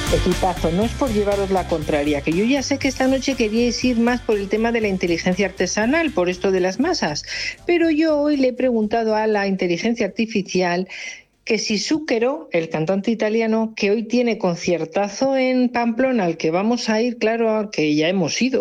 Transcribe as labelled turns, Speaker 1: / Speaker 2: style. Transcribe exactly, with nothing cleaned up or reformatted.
Speaker 1: Equipazo, no es por llevaros la contraria, que yo ya sé que esta noche queríais ir más por el tema de la inteligencia artesanal, por esto de las masas, pero yo hoy le he preguntado a la inteligencia artificial que si Zucchero, el cantante italiano, que hoy tiene conciertazo en Pamplona, al que vamos a ir, claro, que ya hemos ido,